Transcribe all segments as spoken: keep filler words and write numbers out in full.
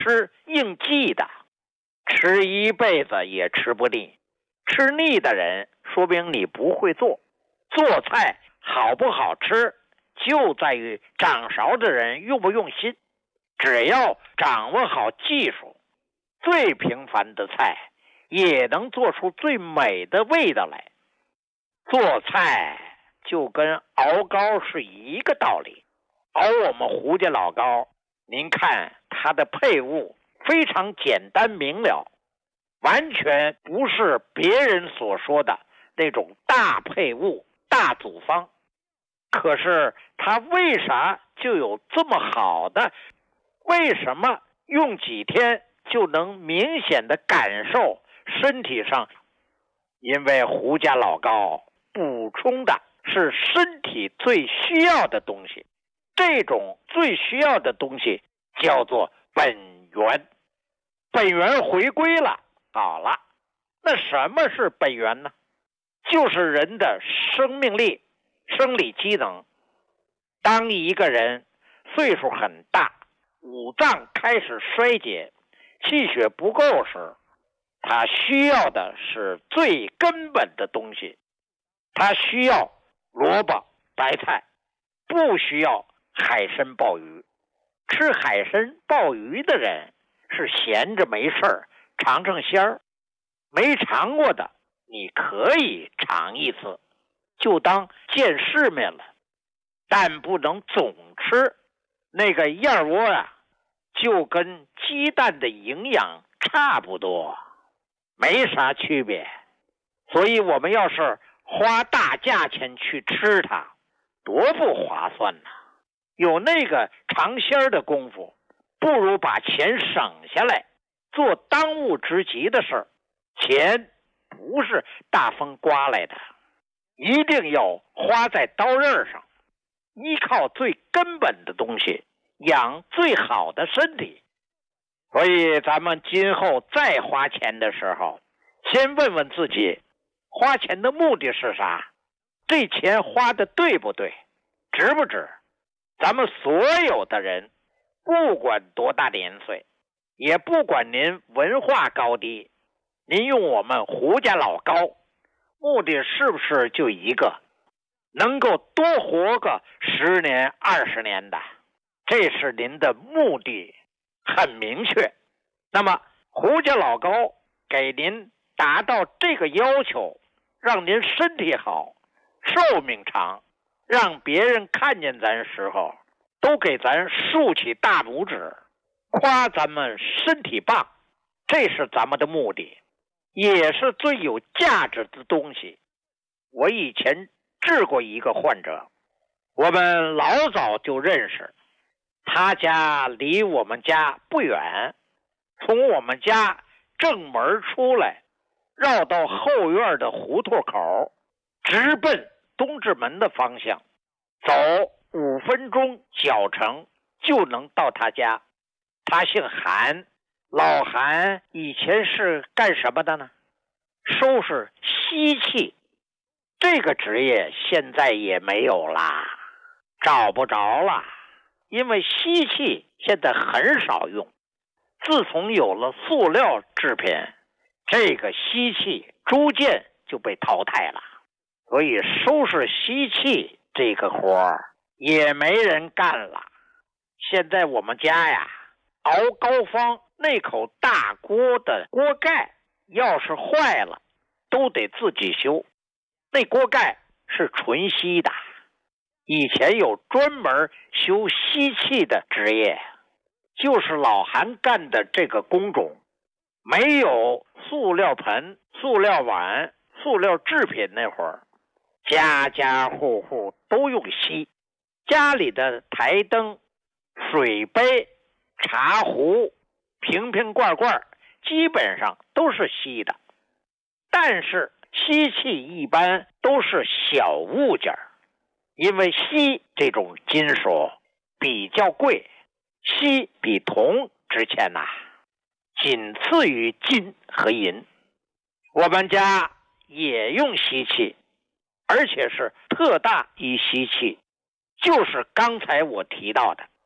吃应季的，吃一辈子也吃不腻。吃腻的人说明你不会做。做菜好不好吃就在于掌勺的人用不用心。只要掌握好技术，最平凡的菜也能做出最美的味道来。做菜就跟熬糕是一个道理。熬我们胡家老糕，您看它的配物非常简单明了，完全不是别人所说的那种大配物大组方。可是它为啥就有这么好的？为什么用几天就能明显的感受身体上？因为胡家老糕补充的是身体最需要的东西，这种最需要的东西叫做本源。本源回归了，好了，那什么是本源呢？就是人的生命力、生理机能。当一个人岁数很大，五脏开始衰竭，气血不够时，他需要的是最根本的东西。他需要萝卜、白菜，不需要海参、鲍鱼。吃海参、鲍鱼的人是闲着没事儿，尝尝鲜儿。没尝过的，你可以尝一次，就当见世面了。但不能总吃，那个燕窝啊，就跟鸡蛋的营养差不多，没啥区别。所以我们要是花大价钱去吃它，多不划算呢。有那个尝鲜的功夫，不如把钱省下来做当务之急的事儿。钱不是大风刮来的，一定要花在刀刃上，依靠最根本的东西，养最好的身体。所以咱们今后再花钱的时候，先问问自己，花钱的目的是啥？这钱花的对不对？值不值？咱们所有的人，不管多大年岁，也不管您文化高低，您用我们胡家老糕，目的是不是就一个？能够多活个十年二十年的，这是您的目的，很明确。那么胡家老糕给您达到这个要求，让您身体好，寿命长，让别人看见咱时候都给咱竖起大拇指，夸咱们身体棒，这是咱们的目的，也是最有价值的东西。我以前治过一个患者，我们老早就认识，他家离我们家不远，从我们家正门出来，绕到后院的胡同口，直奔东直门的方向，走五分钟脚程就能到他家。他姓韩，老韩以前是干什么的呢？收拾锡器。这个职业现在也没有啦，找不着了，因为锡器现在很少用。自从有了塑料制品，这个锡器逐渐就被淘汰了，所以收拾锡器这个活儿也没人干了。现在我们家呀，熬膏方那口大锅的锅盖要是坏了，都得自己修。那锅盖是纯锡的，以前有专门修锡器的职业，就是老韩干的这个工种。没有塑料盆、塑料碗、塑料制品那会儿，家家户户都用锡，家里的台灯、水杯、茶壶、瓶瓶罐罐基本上都是锡的。但是锡器一般都是小物件，因为锡这种金属比较贵，锡比铜值钱呐、啊，仅次于金和银。我们家也用锡器，而且是特大一锡器，就是刚才我提到的。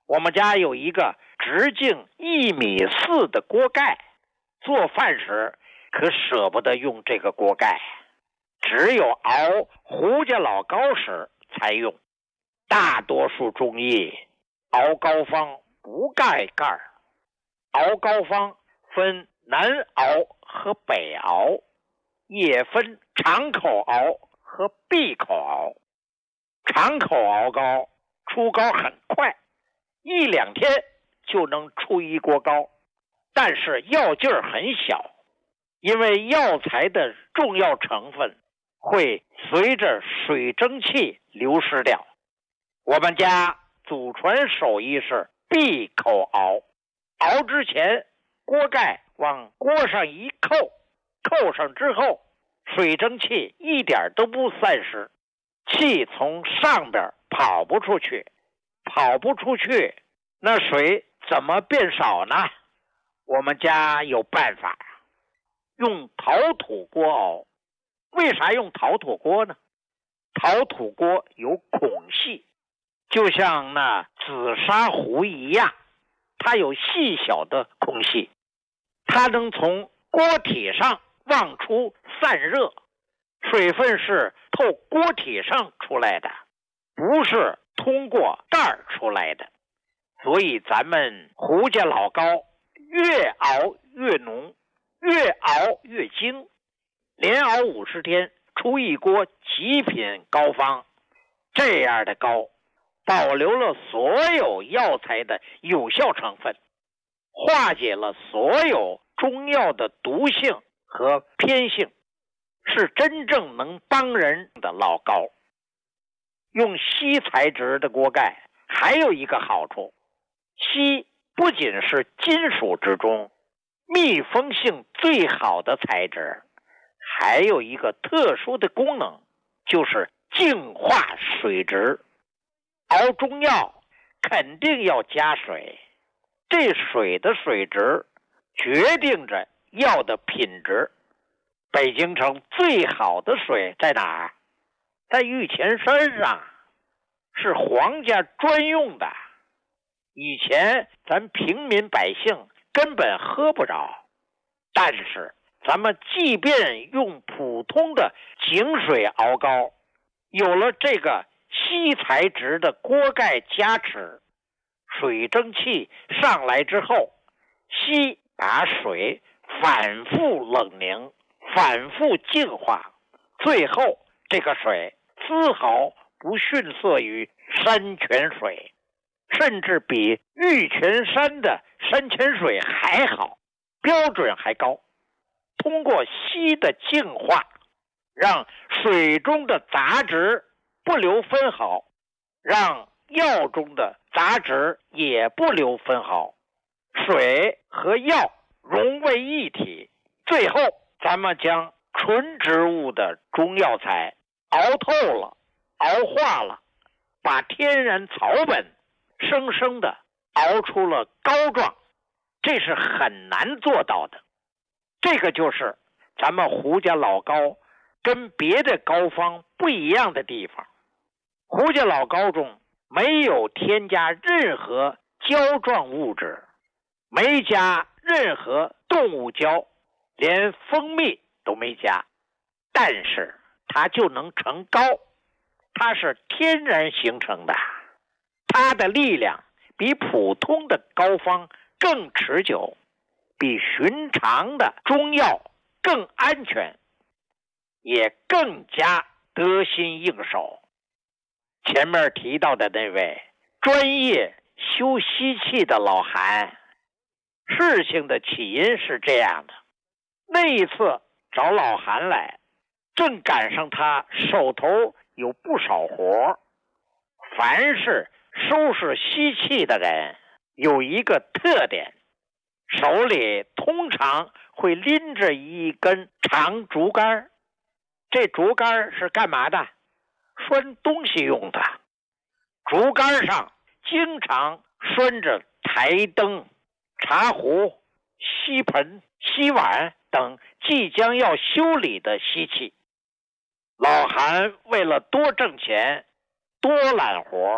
我们家有一个直径一米四的锅盖，做饭时可舍不得用这个锅盖，只有熬胡家老膏时才用。大多数中医熬膏方不盖盖，熬膏方分南熬和北熬，也分长口熬和闭口熬。长口熬膏出膏很快，一两天就能出一锅膏，但是药劲儿很小，因为药材的重要成分会随着水蒸气流失掉。我们家祖传手艺是闭口熬，熬之前锅盖往锅上一扣，扣上之后水蒸气一点都不散失，气从上边跑不出去，跑不出去，那水怎么变少呢？我们家有办法，用陶土锅熬。为啥用陶土锅呢？陶土锅有孔隙，就像那紫砂壶一样，它有细小的空隙，它能从锅体上往出散热，水分是透锅体上出来的，不是通过盖儿出来的。所以咱们胡家老膏越熬越浓，越熬越精，连熬五十天出一锅极品膏方。这样的膏保留了所有药材的有效成分，化解了所有中药的毒性和偏性，是真正能帮人的老膏。用锡材质的锅盖还有一个好处，锡不仅是金属之中密封性最好的材质，还有一个特殊的功能，就是净化水质。熬中药肯定要加水，这水的水质决定着药的品质。北京城最好的水在哪儿？在玉泉山上，是皇家专用的。以前咱平民百姓根本喝不着，但是咱们即便用普通的井水熬膏，有了这个锡材质的锅盖加持，水蒸气上来之后，锡把水反复冷凝，反复净化，最后这个水丝毫不逊色于山泉水，甚至比玉泉山的山泉水还好，标准还高。通过锡的净化，让水中的杂质不留分毫，让药中的杂质也不留分毫，水和药融为一体。最后咱们将纯植物的中药材熬透了，熬化了，把天然草本生生的熬出了膏状，这是很难做到的。这个就是咱们胡家老膏跟别的膏方不一样的地方。胡家老膏中没有添加任何胶状物质，没加任何动物胶，连蜂蜜都没加，但是它就能成膏，它是天然形成的，它的力量比普通的膏方更持久，比寻常的中药更安全，也更加得心应手。前面提到的那位专业修锡器的老韩，事情的起因是这样的。那一次找老韩来，正赶上他手头有不少活。凡是收拾锡器的人有一个特点，手里通常会拎着一根长竹竿，这竹竿是干嘛的？拴东西用的。竹竿上经常拴着台灯、茶壶、锡盆、锡碗等即将要修理的锡器。老韩为了多挣钱、多揽活，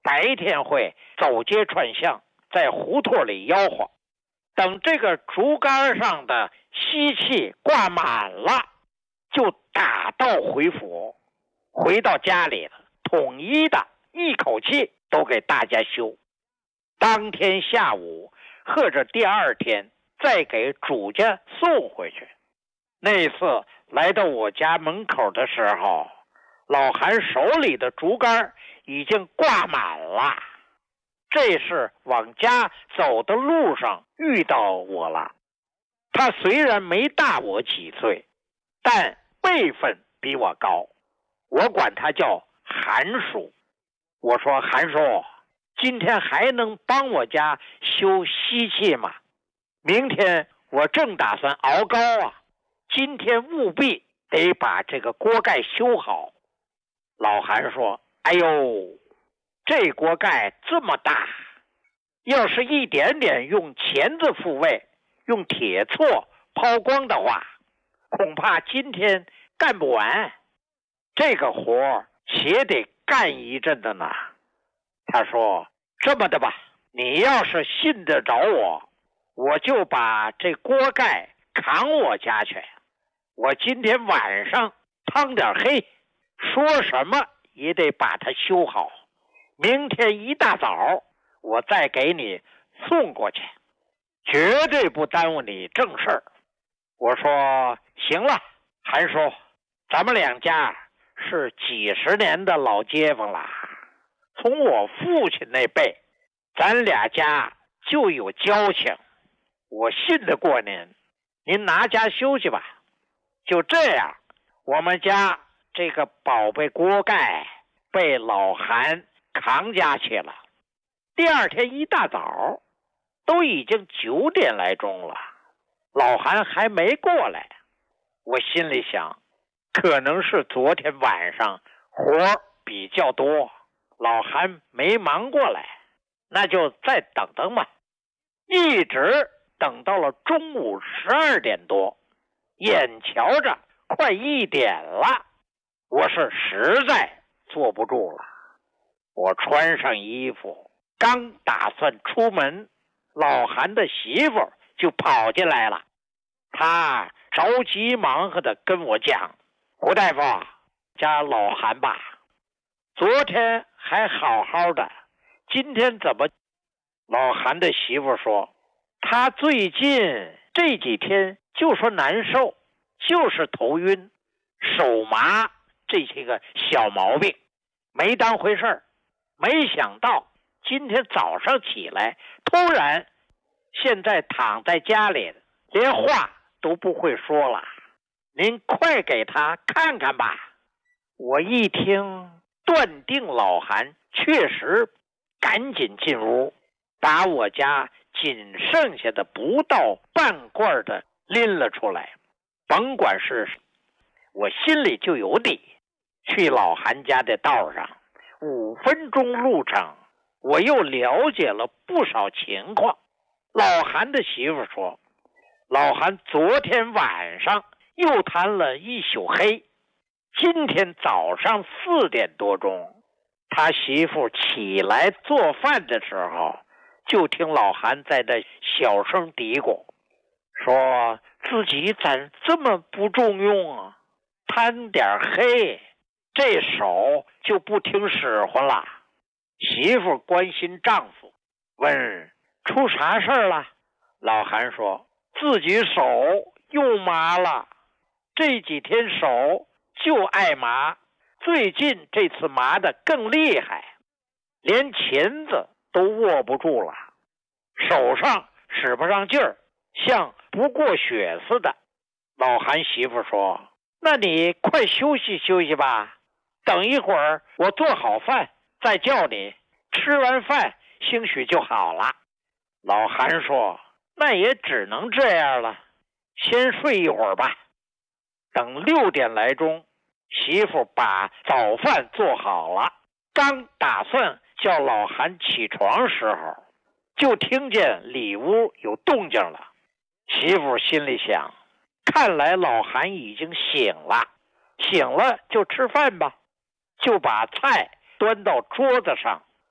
白天会走街串巷，在胡同里吆喝。等这个竹竿上的锡器挂满了，就打道回府，回到家里了，统一的一口气都给大家修。当天下午或者第二天再给主家送回去。那次来到我家门口的时候，老韩手里的竹竿已经挂满了。这是往家走的路上遇到我了。他虽然没大我几岁，但辈分比我高，我管他叫韩叔。我说韩叔，今天还能帮我家修锡器吗？明天我正打算熬糕啊，今天务必得把这个锅盖修好。老韩说，哎呦，这锅盖这么大，要是一点点用钳子复位，用铁锉抛光的话，恐怕今天干不完，这个活且得干一阵子呢。他说，这么的吧，你要是信得着我，我就把这锅盖扛我家去，我今天晚上趟点黑，说什么也得把它修好，明天一大早我再给你送过去，绝对不耽误你正事儿。我说行了，韩叔，咱们两家是几十年的老街坊了，从我父亲那辈，咱俩家就有交情，我信得过您，您拿家休息吧。就这样，我们家这个宝贝锅盖被老韩扛家去了。第二天一大早，都已经九点来钟了，老韩还没过来。我心里想，可能是昨天晚上活比较多，老韩没忙过来，那就再等等吧。一直等到了中午十二点多，眼瞧着快一点了，我是实在坐不住了。我穿上衣服，刚打算出门，老韩的媳妇就跑进来了。他着急忙活的跟我讲，胡大夫，家老韩吧，昨天还好好的，今天怎么？老韩的媳妇说，他最近这几天就说难受，就是头晕手麻这些个小毛病，没当回事儿。没想到今天早上起来，突然现在躺在家里，连话都不会说了，您快给他看看吧。我一听，断定老韩确实，赶紧进屋，把我家仅剩下的不到半罐的拎了出来。甭管是，我心里就有底。去老韩家的道上，五分钟路程，我又了解了不少情况。老韩的媳妇说，老韩昨天晚上又谈了一宿黑，今天早上四点多钟，他媳妇起来做饭的时候，就听老韩在那小声嘀咕，说自己咋这么不中用啊，贪点黑，这手就不听使唤了。媳妇关心丈夫，问出啥事儿了？老韩说，自己手又麻了，这几天手就爱麻，最近这次麻得更厉害，连钳子都握不住了，手上使不上劲儿，像不过血似的。老韩媳妇说，那你快休息休息吧，等一会儿我做好饭再叫你，吃完饭兴许就好了。老韩说，那也只能这样了，先睡一会儿吧。等六点来钟，媳妇把早饭做好了，刚打算叫老韩起床时候，就听见里屋有动静了。媳妇心里想，看来老韩已经醒了，醒了就吃饭吧，就把菜端到桌子上。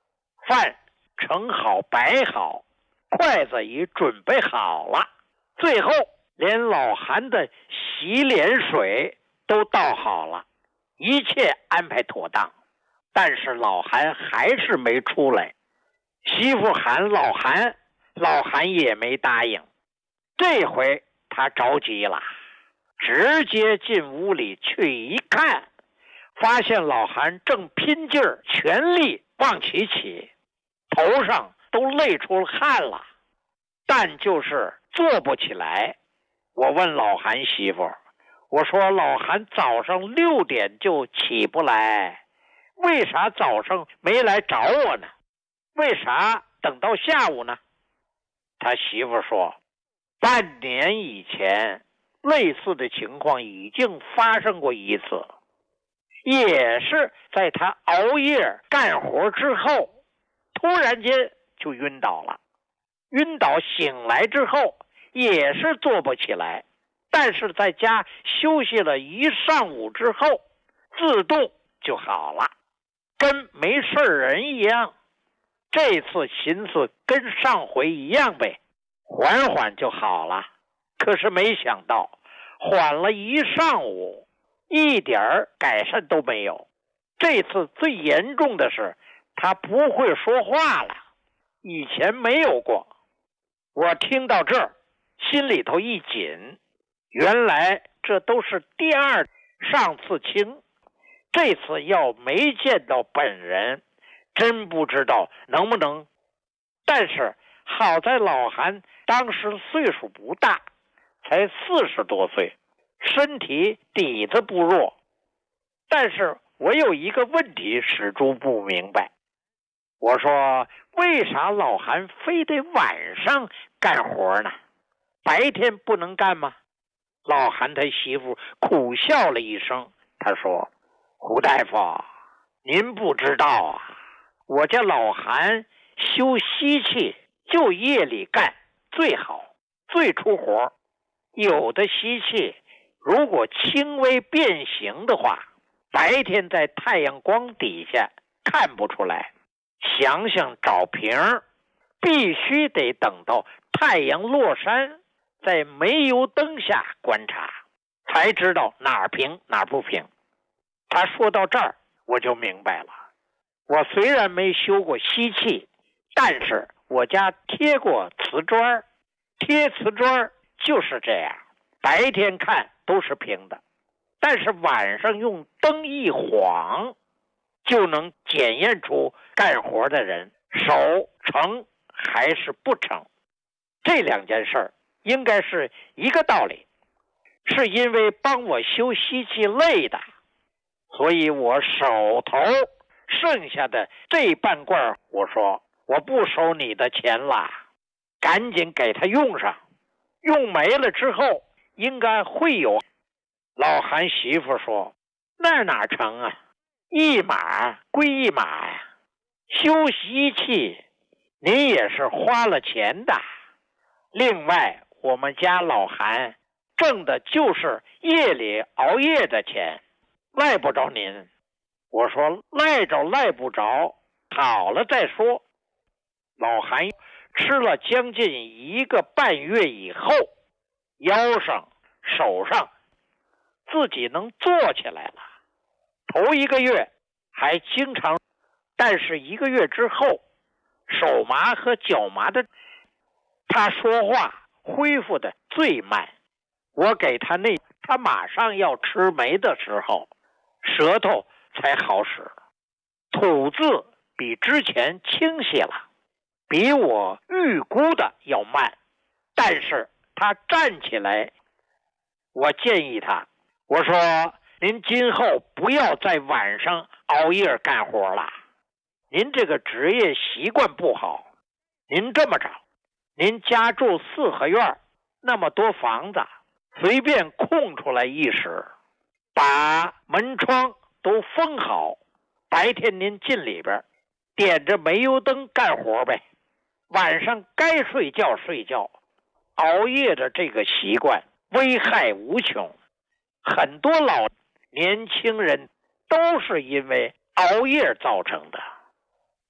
饭盛好摆好，筷子已准备好了，最后连老韩的洗脸水都倒好了，一切安排妥当。但是老韩还是没出来，媳妇喊老韩，老韩也没答应。这回他着急了，直接进屋里去一看，发现老韩正拼劲儿全力往起起，头上都累出了汗了，但就是坐不起来。我问老韩媳妇，我说老韩早上六点就起不来，为啥早上没来找我呢？为啥等到下午呢？他媳妇说，半年以前类似的情况已经发生过一次，也是在他熬夜干活之后，突然间就晕倒了。晕倒醒来之后也是坐不起来，但是在家休息了一上午之后，自动就好了，跟没事人一样。这次寻思跟上回一样呗，缓缓就好了。可是没想到缓了一上午，一点改善都没有。这次最严重的是他不会说话了，以前没有过。我听到这儿心里头一紧，原来这都是第二上次亲，这次要没见到本人，真不知道能不能。但是好在老韩当时岁数不大，才四十多岁，身体底子不弱。但是我有一个问题始终不明白，我说为啥老韩非得晚上干活呢？白天不能干吗？老韩他媳妇苦笑了一声，他说，胡大夫，您不知道啊，我家老韩修锡器就夜里干最好，最出活。有的锡器如果轻微变形的话，白天在太阳光底下看不出来，想想找瓶必须得等到太阳落山，在煤油灯下观察，才知道哪儿平哪儿不平。他说到这儿我就明白了，我虽然没修过锡器，但是我家贴过瓷砖，贴瓷砖就是这样，白天看都是平的，但是晚上用灯一晃，就能检验出干活的人手成还是不成。这两件事儿应该是一个道理，是因为帮我修锡器累的，所以我手头剩下的这半罐，我说我不收你的钱了，赶紧给他用上，用没了之后应该会有。老韩媳妇说，那哪成啊，一码归一码呀，修锡器您也是花了钱的。另外我们家老韩挣的就是夜里熬夜的钱，赖不着您。我说赖着赖不着，好了再说。老韩吃了将近一个半月以后，腰上手上自己能坐起来了。头一个月还经常，但是一个月之后手麻和脚麻的，他说话恢复的最慢。我给他那他马上要吃没的时候，舌头才好使，吐字比之前清晰了，比我预估的要慢。但是他站起来，我建议他，我说您今后不要在晚上熬夜干活了，您这个职业习惯不好。您这么着，您家住四合院，那么多房子，随便空出来一室，把门窗都封好，白天您进里边点着煤油灯干活呗，晚上该睡觉睡觉。熬夜的这个习惯危害无穷，很多老年轻人都是因为熬夜造成的。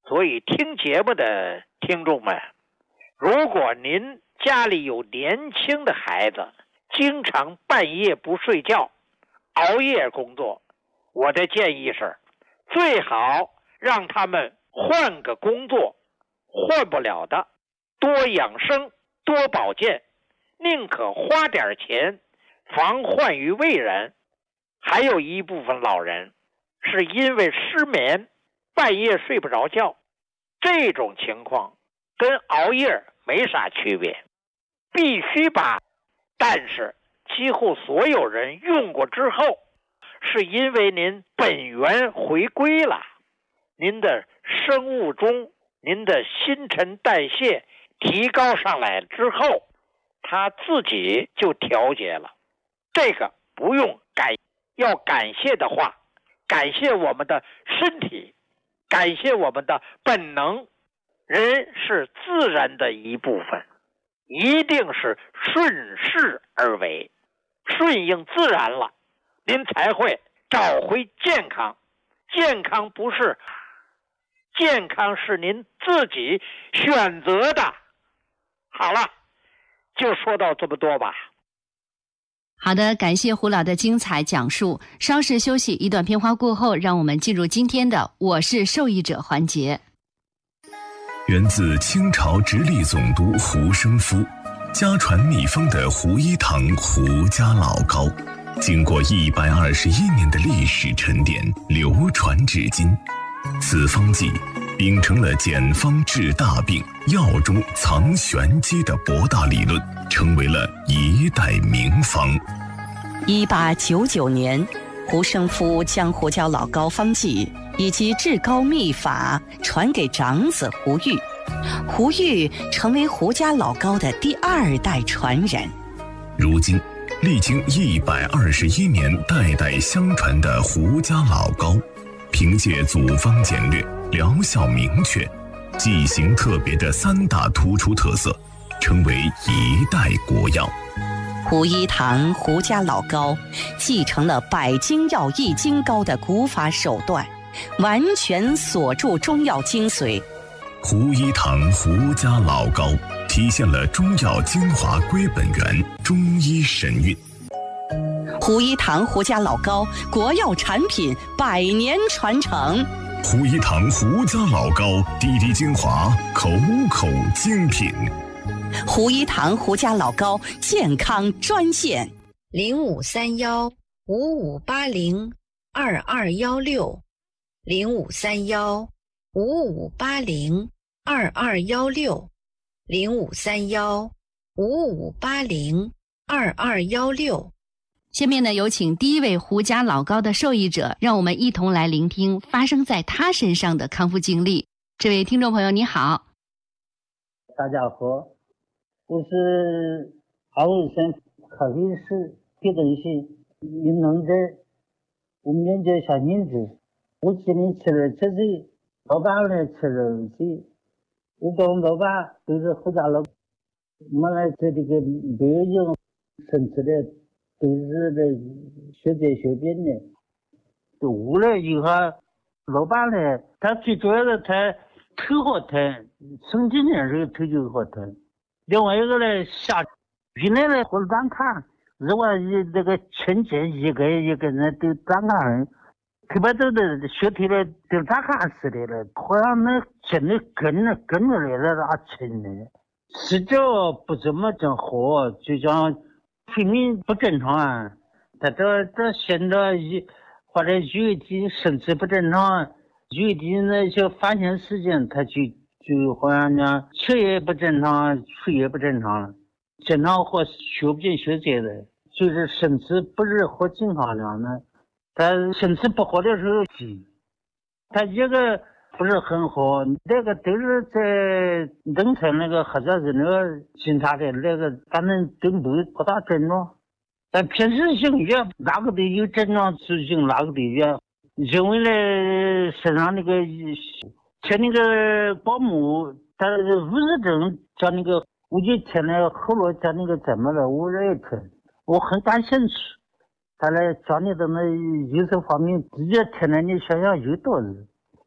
所以听节目的听众们，如果您家里有年轻的孩子，经常半夜不睡觉，熬夜工作，我的建议是，最好让他们换个工作，换不了的多养生，多保健，宁可花点钱防患于未然。还有一部分老人是因为失眠，半夜睡不着觉，这种情况跟熬夜没啥区别，必须把。但是几乎所有人用过之后，是因为您本源回归了，您的生物钟，您的新陈代谢提高上来之后，它自己就调节了。这个不用感，要感谢的话，感谢我们的身体，感谢我们的本能。人是自然的一部分，一定是顺势而为，顺应自然了，您才会找回健康。健康不是，健康是您自己选择的。好了，就说到这么多吧。 好的，感谢胡老的精彩讲述。稍事休息，一段片花过后，让我们进入今天的我是受益者环节。 源自清朝直隶总督胡生夫，家传秘方的胡一堂胡家老膏，经过一百二十一年的历史沉淀，流传至今。此方剂秉承了简方治大病、药中藏玄机的博大理论，成为了一代名方。 一八九九年，胡生夫将胡椒老膏方剂以及治膏秘法传给长子胡玉，胡玉成为胡家老膏的第二代传人。 如今，历经一百二十一年代代相传的胡家老膏，凭借组方简略、疗效明确、剂型特别的三大突出特色，成为一代国药。 胡一堂胡家老膏继承了百精药易筋膏的古法手段，完全锁住中药精髓。 胡一堂胡家老膏体现了中药精华归本源，中医神韵。 胡一堂胡家老膏国药产品百年传承。 胡一堂胡家老膏滴滴精华，口口精品。 胡一堂胡家老膏健康专线： 零五三幺五五八零二二幺六，零五三幺五五八零二二幺六，零五三幺五五八零二二幺六。 下面呢，有请第一位胡家老膏的受益者，让我们一同来聆听发生在他身上的康复经历。这位听众朋友你好。 大家好，我是安徽省合肥市别登县云龙镇我们名叫小宁子。我今年七十七岁，老伴呢七十二岁。我跟我老伴都是胡家老，我们来在这个北京生吃的都是的学这学病的。都无了以后，老伴呢，他最主要的他头好疼，生今年时候头就好疼。另外一个呢，下原来呢或者咱看，如果这个春节一个一个人都咱看，特别都的血体呢都咱看似的了，好像那真的跟着跟着来了那沉的，睡觉不怎么正好，就像睡眠不正常啊。他这这现在一或者有一点身体不正常，有一点那些发现时间，他就就好像呢吃也不正常，睡也不正常了，经常或血病血灾的，就是身体不是好健康了呢。他身体不好的时候急，他一个不是很好，那个都是在农村那个或者是那个警察的那个，反正都没有多大症状。但平时性药哪个都有症状，就用哪个都药。因为呢身上那个像那个保姆，他无意中叫那个，我就听了后来讲那个怎么了，我也听，我很感兴趣。他来讲你的那医术方面，直接听了你想想有道理。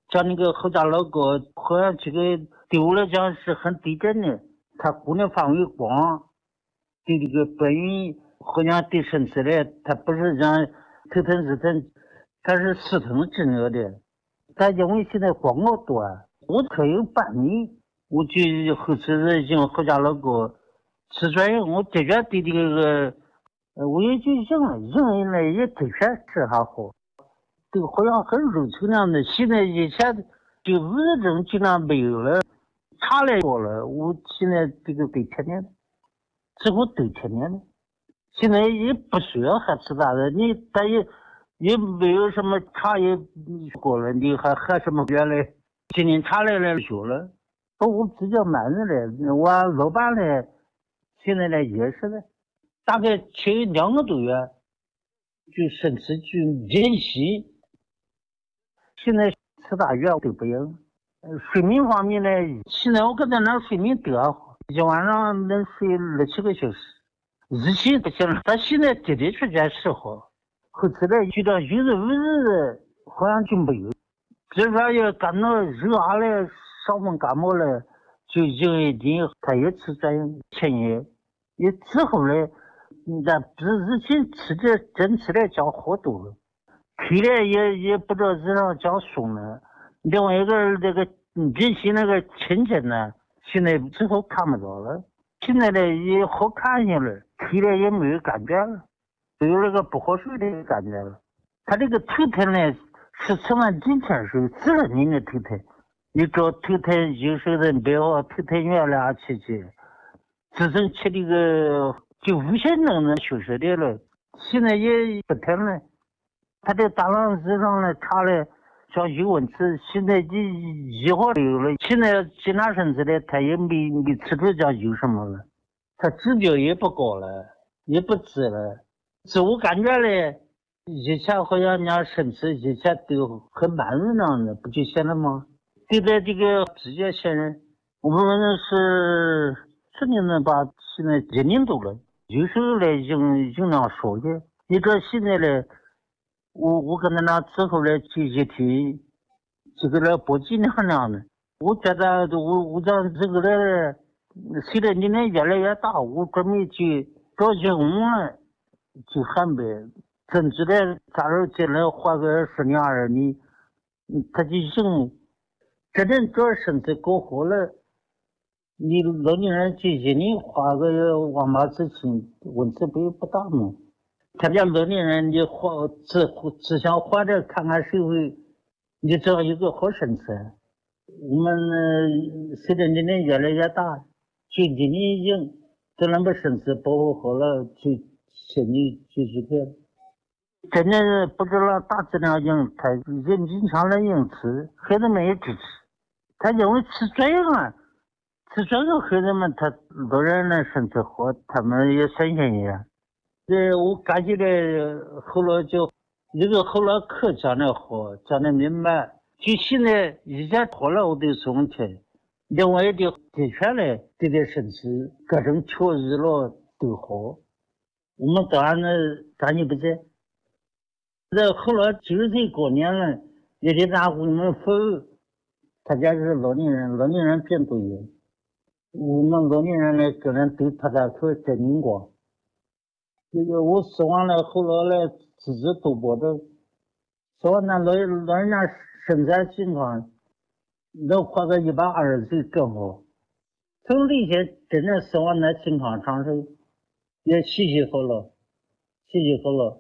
像那个侯家老高，好像这个对我来讲是很对症的，他顾的范围广，对这个本运好像对身体的，他不是像头疼日疼，他是四疼治疗的。但因为现在广告多，我可有半年，我就后次用侯家老高吃专用，我的确对这个，呃，我也就用了，用了也的确是还好。这个好像很肉粗那样的，现在以前就无热症尽量没有了，查来过了，我现在这个对天天的，几乎对天天的，现在也不需要还吃啥的，你他也也没有什么查也过了，你还喝什么原来今天查来了学了，我比较慢的嘞，我老伴嘞，现在呢也是的，大概去两个多月，就身体就忍息。现在吃大药都不行，睡眠方面呢，现在我搁在那睡眠得好，一晚上能睡六七个小时，日期不行了。他现在的的确确是好，后期呢觉得有日无日好像就没有，比如说要感到热下来、伤风感冒了，就用一点，他也吃这样前夜，也之后呢，那不是日期吃的整体来讲好多了。腿呢也也不知道日上讲松了，另外一个这个原先那个青筋呢，现在之后看不着了，现在呢也好看些了，腿呢也没有感觉了，有那个不好睡的感觉了。他这个头疼呢是从俺今天时候自然人的头疼，你找头疼有时候人别好头疼院了去去，自从吃这个就无限能能休息的了，现在也不疼了。他这大浪子上来查了，像有问题，现在就一号都有了。现在检查身体的，他也没没吃出讲有什么了，他指标也不高了，也不治了。自我感觉嘞，以前好像人家身体以前都很慢热那样的，不就现在吗？对待这个比较现人，我们是去年的吧，现在一年多了，有时候呢用用量少些。你这现在呢？我我跟他那之后呢，就一提这个呢不尽量那样的，我觉得我我讲这个呢，随着年龄越来越大，我准备去找用了，就喊呗，甚至呢，假如进来花个十年二十年，他就用，真正只要身体搞好了，你老年人就一年花个万把之钱，问题不不大嘛。他家老年人，你活只只想活着看看社会，你只要有个好身体。我们随着年龄越来越大，就一年用，等咱们身体保护好了，就心里就愉快了。真正不知道大质量用，他人经常来用吃，孩子们也支持。他因为吃专用啊，吃专用孩子们他老人呢身体好，他们也省心一点。这我感觉的后来就这个后来课讲的好，讲的明白，就现在以前好了我都松开，另外一点的确呢对待身体各种调理了都好，我们当然呢感觉不在。这后来九十岁过年了，也得拿我们服务，他家是老年人，老年人变多有，我们老年人呢个人都他家说真灵光。这个我死完了，后来呢，自己都保证，死完那老老人家身材健康，能活个一百二十岁更好。从那些真正死完的健康长寿，也谢谢好了，谢谢好了。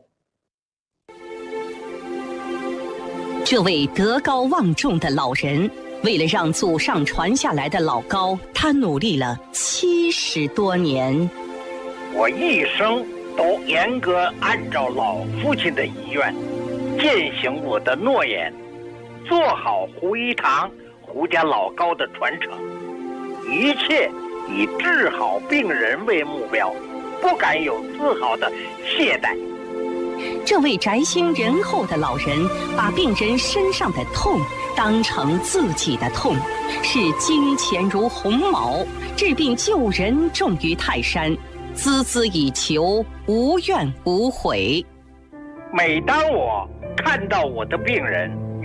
这位德高望重的老人，为了让祖上传下来的老高，他努力了七十多年。 我一生都严格按照老父亲的遗愿，践行我的诺言，做好胡一堂胡家老高的传承，一切以治好病人为目标，不敢有丝毫的懈怠。 这位宅心仁厚的老人，把病人身上的痛当成自己的痛，视金钱如鸿毛，治病救人重于泰山，孜孜以求，无怨无悔。 每当我看到我的病人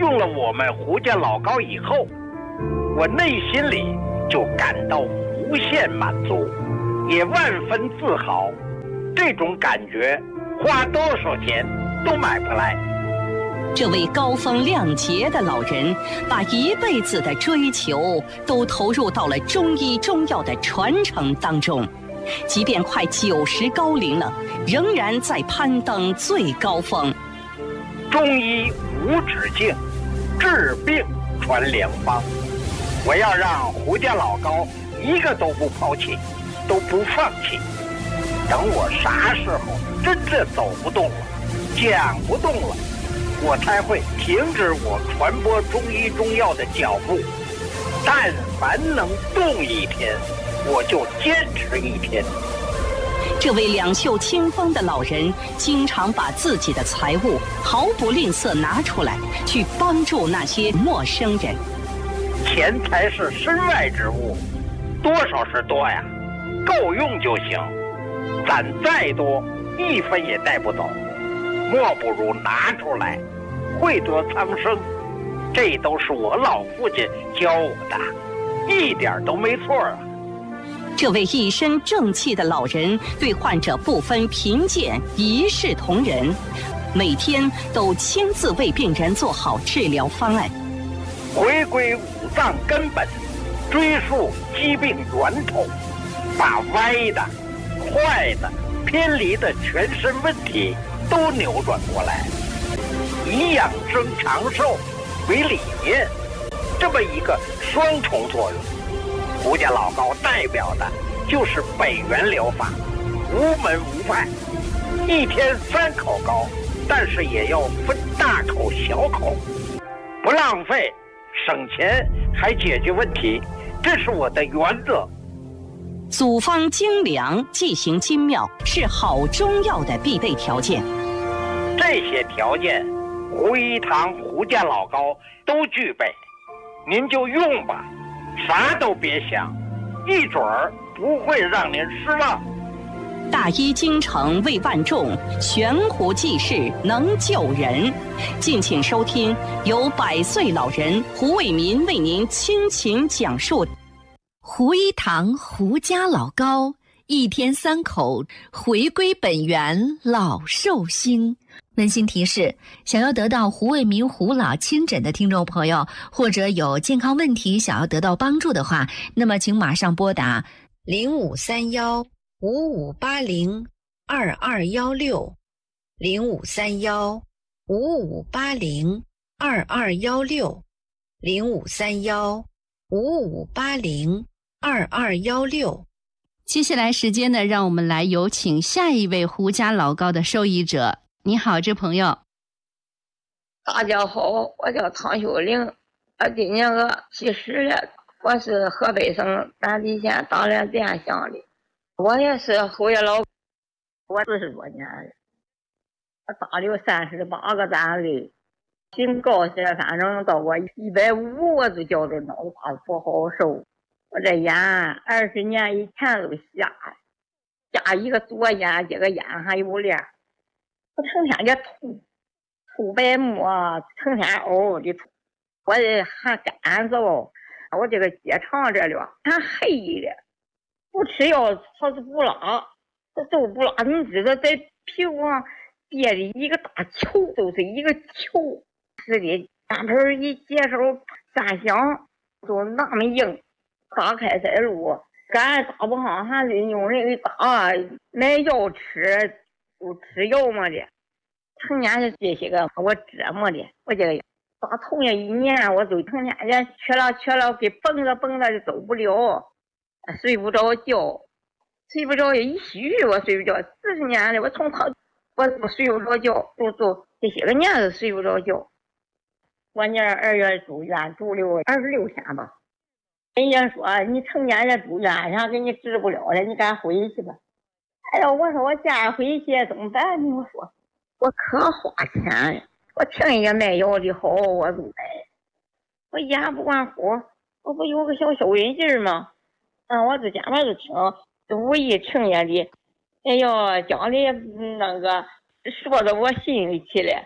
用了我们胡家老膏以后，我内心里就感到无限满足，也万分自豪。这种感觉花多少钱都买不来。 这位高风亮节的老人，把一辈子的追求都投入到了中医中药的传承当中，即便快九十高龄了，仍然在攀登最高峰。 中医无止境，治病传良方。我要让胡家老膏一个都不抛弃，都不放弃。等我啥时候真正走不动了，讲不动了，我才会停止我传播中医中药的脚步。但凡能动一天，我就坚持一天。 这位两袖清风的老人，经常把自己的财物毫不吝啬拿出来，去帮助那些陌生人。 钱财是身外之物，多少是多呀，够用就行。攒再多，一分也带不走，莫不如拿出来，惠泽苍生。这都是我老父亲教我的，一点都没错啊。 这位一身正气的老人，对患者不分贫贱，一视同仁，每天都亲自为病人做好治疗方案。 回归五脏根本，追溯疾病源头，把歪的、坏的、偏离的全身问题都扭转过来，以养生长寿为理念，这么一个双重作用。胡家老膏代表的就是北元疗法，无门无派，一天三口膏，但是也要分大口小口，不浪费，省钱还解决问题，这是我的原则。 组方精良，剂行精妙，是好中药的必备条件。 这些条件，胡一堂胡家老膏都具备，您就用吧，啥都别想，一准儿不会让您失望。 大医精诚为万众，悬壶济世能救人。敬请收听由百岁老人胡卫民为您倾情讲述胡一堂胡家老膏，一天三口，回归本源，老寿星。温馨提示：想要得到胡卫民胡老亲诊的听众朋友，或者有健康问题想要得到帮助的话，那么请马上拨打零五三幺五五八零二二幺六，零五三幺五五八零二二幺六，零五三幺五五八零二二幺六。 接下来时间呢，让我们来有请下一位胡家老膏的受益者。你好，这朋友。 大家好，我叫唐秀玲，我今年个七十了，我是河北省丹地县大连店乡的。我也是胡家老，我四十多年了，我打了三十八个单位，心高血反正到我一百五，我就觉着脑瓜不好受。我这眼二十年以前都瞎，瞎一个左眼，这个眼还有亮。我成天就吐，吐白沫，成天嗷的吐。我这还干燥，我这个结肠这里还黑的，不吃药它是不拉，这都不拉。你知道在皮肤上憋的一个大球，就是一个球似的，单盆一接手三响，就那么硬。打开塞路，干打不好还得用人给打，买药吃。就吃药嘛的，成天就这些个我折磨的，我这个打头呀一年，我都成天就缺了缺了，给蹦着蹦着就走不了，睡不着觉，睡不着一虚我睡不着，四十年了，我从头我都睡不着觉，都都这些个年都睡不着觉。我年二月住院住了二十六天吧，人家说你成年人住院，人家给你治不了了，你赶回去吧。哎呀，我说我家回去怎么办呢？我说我可花钱了，我听人家卖药的好，我就买。我眼不管火，我不有个小小人劲儿吗？嗯，我就前面就听无意听人家的，哎呦，讲的那个说到我心里去了。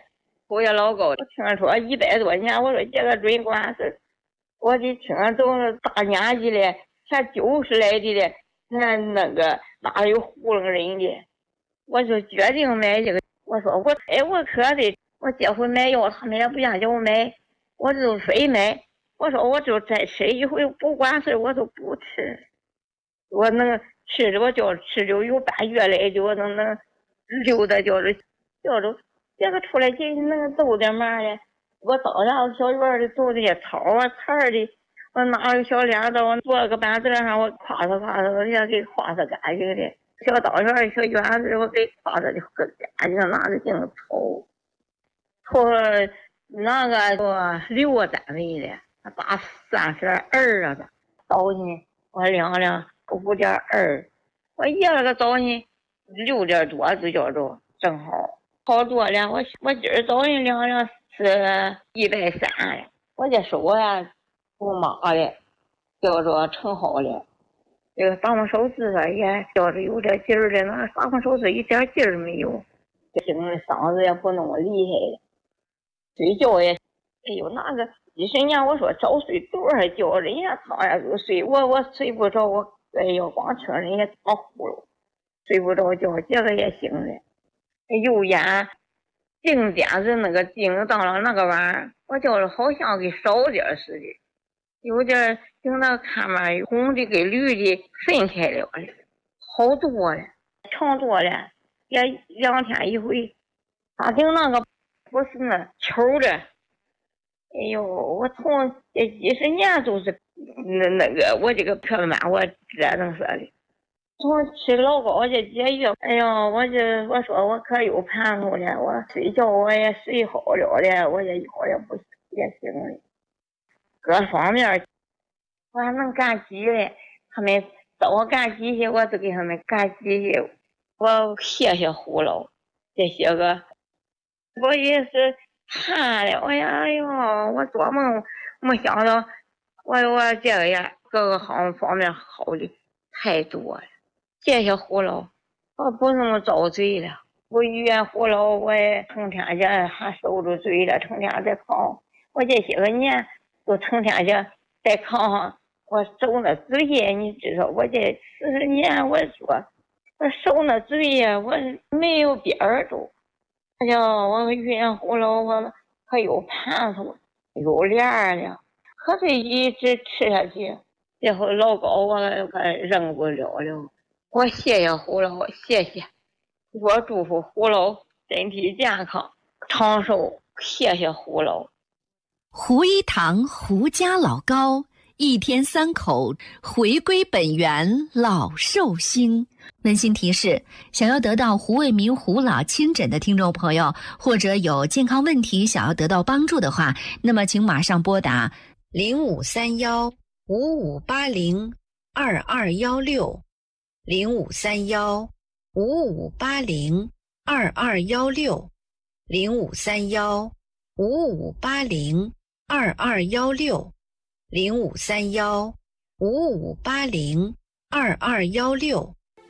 胡家老高，我听说一百多年，我说这个准管事，我得听都是大年纪的，才九十来的了，那那个哪有糊弄人的？我就决定买这个。我说我哎，我可得，我结婚买药，他们也不愿叫我买，我就非买。我说我就再吃一回，不管事我都不吃。我能吃着我就吃着有半月来就我能能溜达就是叫着这个出来进那个走点嘛的。我到家小院里走这些草啊菜的，我拿个小镰刀，我坐个板凳上，我夸擦夸擦，我也给夸擦干净的。小道院小院子我给夸擦的可干净，拿着净抽抽那个多六个单位的。打三十二啊，倒进我量量五点二，我一那个倒进六点多就叫着正好，好多了。我我今儿倒进量量是一百三了，我这手呀不麻的，叫着成好了。这个打完手指啊也叫着有点劲儿的，那打完手指一点劲儿没有，这嗓子也不那么厉害了，睡觉也，哎呦那个。几十年，我说早睡多少觉，人家躺下就睡，我我睡不着，我哎呦光听人家打呼噜，睡不着觉，这个也行了。右眼定点子那个叮当了那个玩意儿，我就是好像给少点似的，有点听那看嘛，红的跟绿的分开了了，好多了，长多了，也两天一回。他听那个不是那球的。哎呦，我从这几十年都是那那个我这个票满我折腾死的。从吃老高这几个月，哎呦，我这我说我可有盼头了，我睡觉我也睡好了的，我这腰也不也行了，各方面我还能干机嘞。他们找我干机器，我都给他们干机器。我谢谢胡老这些个，我也是。看了，哎呀，哎呦，我做梦没想到，我我这个呀，各个好方面好的太多了。谢谢胡老，我不那么遭罪了。我遇见胡老，我也成天这还受着罪了，成天在炕。我这些个年都成天这在炕上，我受那罪呀，你知道，我这四十年，我说我受那罪呀，我没有边儿都。哎呀，我遇见胡老，我可有盼头，有脸了，可是一直吃下去，最后老高我可扔不了了。我谢谢胡老，谢谢，我祝福胡老身体健康，长寿。谢谢胡老。 胡一堂胡家老高，一天三口回归本源，老寿星。温馨提示：想要得到胡卫民胡老亲诊的听众朋友，或者有健康问题想要得到帮助的话，那么请马上拨打零五三幺五五八零二二幺六，零五三幺五五八零二二幺六，零五三幺五五八零二二幺六，零五三幺五五八零二二幺六。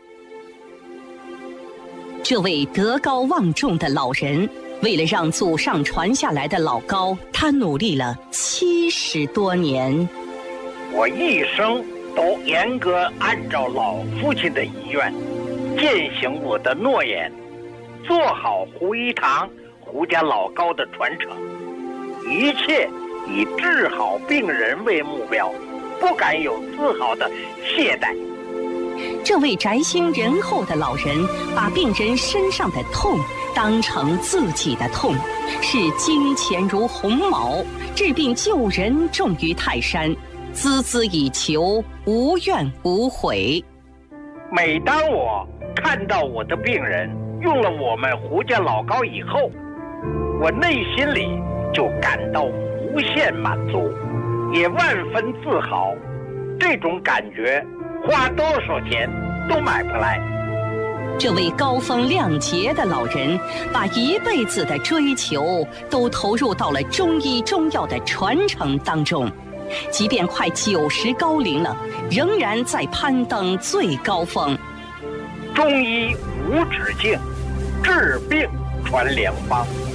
这位德高望重的老人，为了让祖上传下来的老高，他努力了七十多年。 我一生都严格按照老父亲的遗愿，践行我的诺言，做好胡一堂胡家老高的传承，一切以治好病人为目标，不敢有丝毫的懈怠。 这位宅心仁厚的老人，把病人身上的痛当成自己的痛，视金钱如鸿毛，治病救人重于泰山，孜孜以求，无怨无悔。 每当我看到我的病人用了我们胡家老高以后，我内心里就感到无限满足，也万分自豪。这种感觉花多少钱都买不来。 这位高风亮节的老人，把一辈子的追求都投入到了中医中药的传承当中，即便快九十高龄了，仍然在攀登最高峰。 中医无止境，治病传良方。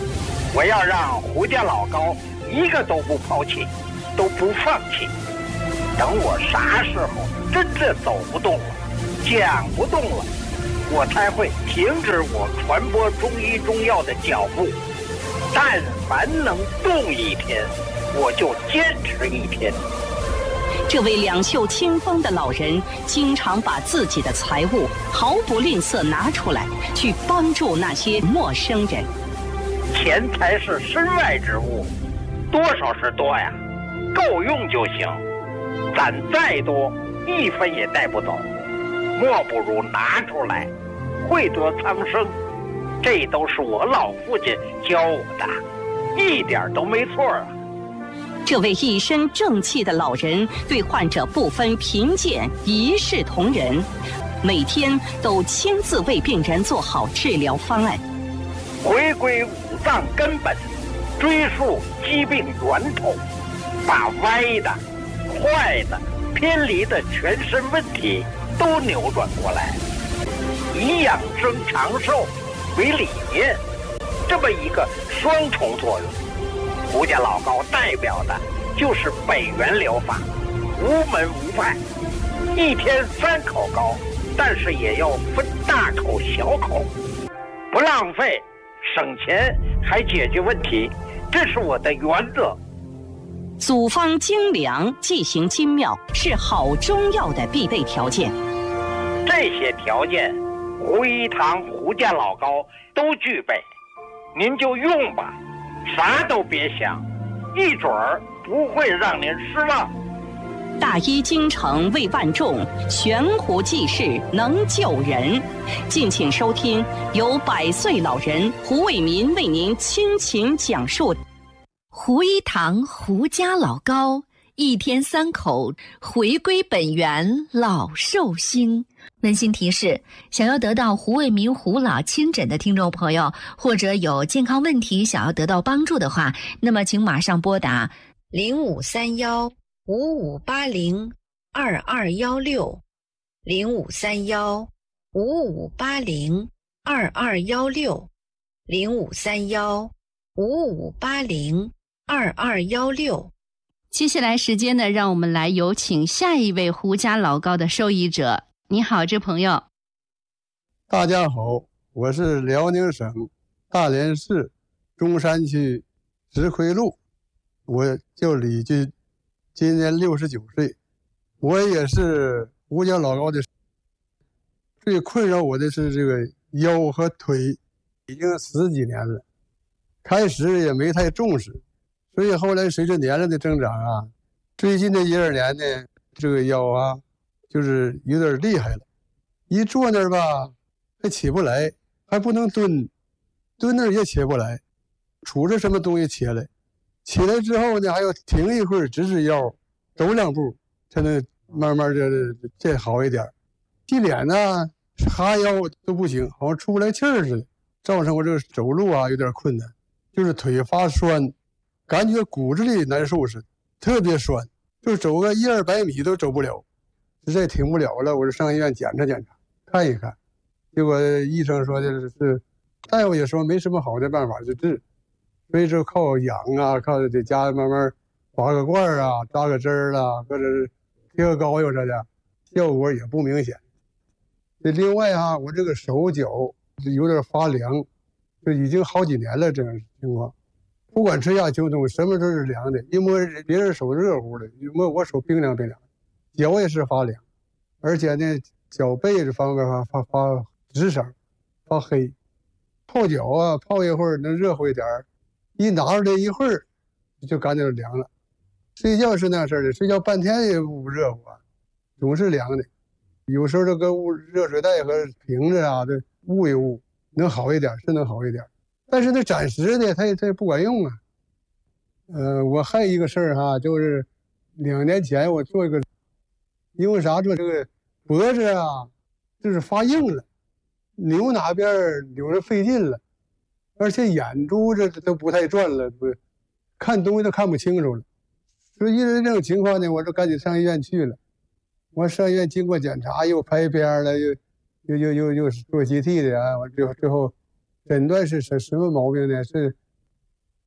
我要让胡家老高一个都不抛弃，都不放弃。等我啥时候真正走不动了，讲不动了，我才会停止我传播中医中药的脚步。但凡能动一天，我就坚持一天。 这位两袖清风的老人，经常把自己的财物毫不吝啬拿出来，去帮助那些陌生人。 钱财是身外之物，多少是多呀，够用就行。攒再多，一分也带不走，莫不如拿出来，惠得苍生。这都是我老父亲教我的，一点都没错啊。 这位一身正气的老人对患者不分贫贱，一视同仁，每天都亲自为病人做好治疗方案， 回归五脏根本，追溯疾病源头，把歪的、坏的、偏离的全身问题都扭转过来，以养生长寿为理念，这么一个双重作用。胡家老高代表的就是北元疗法，无门无派，一天三口膏，但是也要分大口小口，不浪费，省钱还解决问题，这是我的原则。 组方精良，剂行精妙，是好中药的必备条件。 这些条件，胡一堂胡家老高都具备，您就用吧，啥都别想，一准儿不会让您失望。 大医精诚为万众，悬壶济世能救人。敬请收听由百岁老人胡卫民为您倾情讲述胡一堂胡家老高，一天三口，回归本源，老寿星。温馨提示：想要得到胡卫民胡老亲诊的听众朋友，或者有健康问题想要得到帮助的话，那么请马上拨打零五三幺五五八零二二幺六，零五三幺五五八零二二幺六，零五三幺五五八零二二幺六。 接下来时间呢，让我们来有请下一位胡家老高的受益者。你好，这朋友。 大家好，我是辽宁省大连市中山区石奎路，我叫李军，今年六十九岁。我也是胡家老高的，最困扰我的是这个腰和腿，已经十几年了。开始也没太重视，所以后来随着年龄的增长啊，最近的一二年呢，这个腰啊就是有点厉害了，一坐那儿吧还起不来，还不能蹲，蹲那儿也起不来，杵着什么东西起来，起来之后呢还要停一会儿，直直腰，走两步才能慢慢的再好一点。洗脸呢哈腰都不行，好像出不来气儿似的，造成我这个走路啊有点困难，就是腿发酸，感觉骨子里难受似的，特别酸，就走个一二百米都走不了，实在挺不了了，我就上医院检查检查看一看，结果医生说的是，大夫也说没什么好的办法去治，所以就靠养啊，靠在家慢慢拔个罐啊，扎个针儿啊，或者是贴个膏药啥的，效果也不明显。这另外啊，我这个手脚有点发凉，就已经好几年了这样情况，不管春夏秋冬什么都是凉的，一摸别人手热乎的，一摸我手冰凉冰凉，脚也是发凉，而且呢脚背这方面发发发直色发黑，泡脚啊泡一会儿能热乎一点，一拿出来一会儿就感觉凉了。睡觉是那样式的，睡觉半天也不热乎啊，总是凉的，有时候这个捂热水袋和瓶子啊这捂一捂能好一点，是能好一点，但是那暂时的它也它也不管用啊。呃，我还有一个事儿哈，就是两年前我做一个，因为啥做这个脖子啊，就是发硬了，扭哪边扭着费劲了，而且眼珠子都不太转了，不看东西都看不清楚了。所以因为这种情况呢，我就赶紧上医院去了。我上医院经过检查，又拍片了，又又又又又做 C T 的啊，我最后最后诊断是什什么毛病呢？是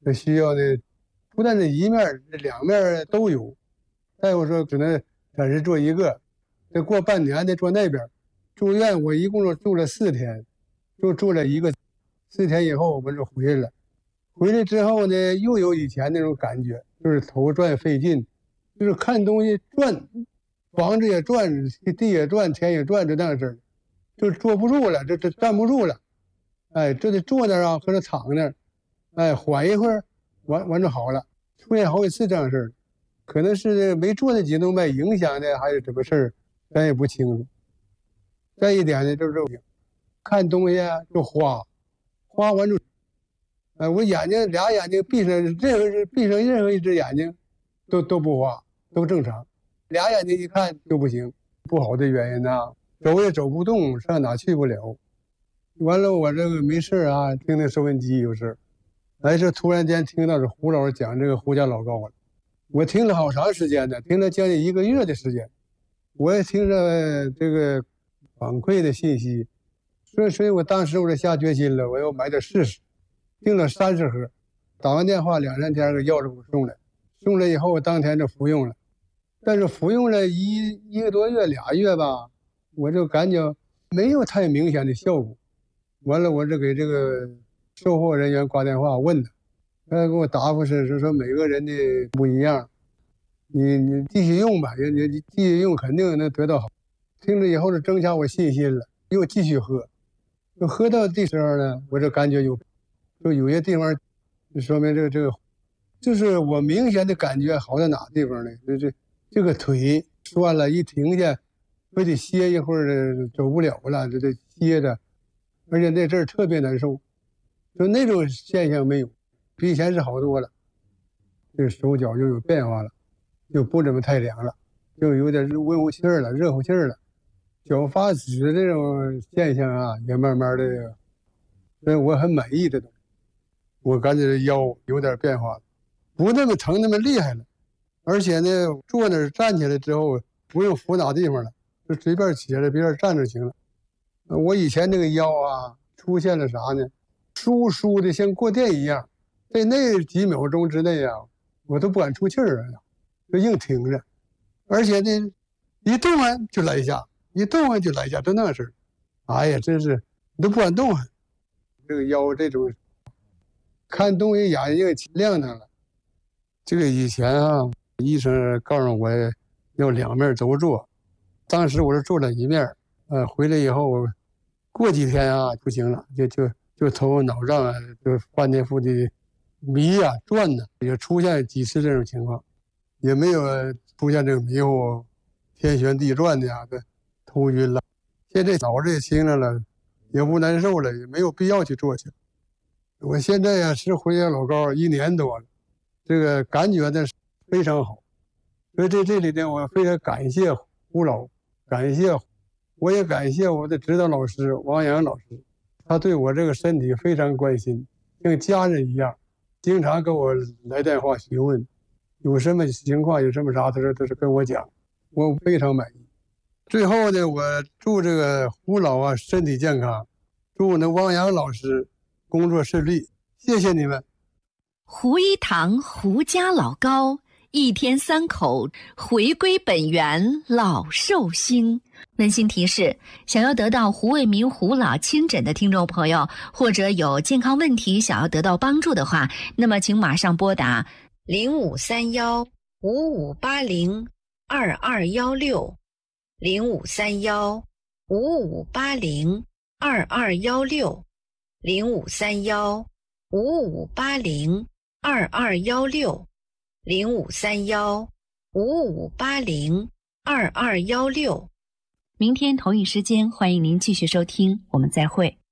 这需要呢，不但是一面，这两面都有。大夫说只能暂时做一个，这过半年得做那边。住院我一共住了四天，就住了一个，四天以后我们就回来了。回来之后呢，又有以前那种感觉，就是头转费劲，就是看东西转，房子也转，地也转，天也转，就那样式儿，就坐不住了，这这站不住了。哎，这得坐那儿啊，或者躺那儿，哎，缓一会儿，完完就好了。出现好几次这样事儿，可能是没做那颈动脉影响的，还是什么事儿，咱也不清楚。再一点呢，就是看东西啊就花，花完就，哎，我眼睛俩眼睛闭上，任何闭上任何一只眼睛，都都不花，都正常。俩眼睛一看就不行，不好的原因呐，走也走不动，上哪去不了。完了，我这个没事啊，听听收音机有事，来这突然间听到是胡老师讲这个胡家老高了，我听了好长时间呢，听了将近一个月的时间，我也听着这个反馈的信息，所以所以我当时我就下决心了，我要买点试试，订了三十盒，打完电话两三天给药就给我送来，送来以后我当天就服用了，但是服用了一一个多月俩月吧，我就感觉没有太明显的效果。完了，我就给这个售后人员挂电话问他，他给我答复是是说每个人的不一样，你你继续用吧，你你继续用肯定能得到好。听了以后就增加我信心了，又继续喝，就喝到这时候呢，我就感觉有，就有些地方，就说明这个这个，就是我明显的感觉好在哪地方呢？就这这个腿酸了，一停下，非得歇一会儿，走不了了，就得歇着。而且那阵儿特别难受，就那种现象没有，比以前是好多了。这手脚就有变化了，就不怎么太凉了，就有点温乎气儿了，热乎气儿了。脚发紫这种现象啊，也慢慢的，所以我很满意这种。我感觉腰有点变化了，不那么疼那么厉害了，而且呢，坐那儿站起来之后不用扶哪地方了，就随便起来，别人站就行了。我以前这个腰啊，出现了啥呢？舒舒的像过电一样，在那几秒钟之内啊，我都不敢出气儿啊，就硬挺着。而且呢，一动弹就来一下，一动弹就来一下，就那事儿。哎呀，真是你都不敢动弹。这个腰这种，看东西眼睛亮堂了。这个以前啊，医生告诉我要两面都做，当时我是做了一面。呃，回来以后，过几天啊，不行了，就就就头脑胀啊，就翻天覆地迷呀、啊、转呢，也出现几次这种情况，也没有出现这个迷糊、天旋地转的呀，这头晕了。现在脑子也清了了，也不难受了，也没有必要去做去。我现在呀吃回家老高一年多了，这个感觉呢非常好，所以在这里呢，我非常感谢胡老，感谢。我也感谢我的指导老师王阳老师，他对我这个身体非常关心，像家人一样，经常给我来电话询问，有什么情况有什么啥，他说都是跟我讲，我非常满意。最后呢，我祝这个胡老啊身体健康，祝那汪洋老师工作顺利，谢谢你们。 胡一堂胡家老高，一天三口回归本源，老寿星。温馨提示：想要得到胡卫民胡老亲诊的听众朋友，或者有健康问题想要得到帮助的话，那么请马上拨打零五三幺五五八零二二幺六，零五三幺五五八零二二幺六，零五三幺五五八零二二幺六，零五三幺五五八零二二幺六。 明天同一时间，欢迎您继续收听，我们再会。